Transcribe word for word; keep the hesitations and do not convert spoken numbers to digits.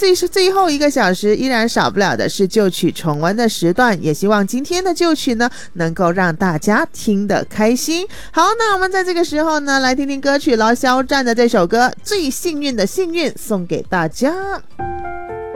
最最后一个小时依然少不了的是旧曲重温的时段，也希望今天的旧曲呢能够让大家听得开心。好，那我们在这个时候呢来听听歌曲劳肖战的这首歌《最幸运的幸运》送给大家。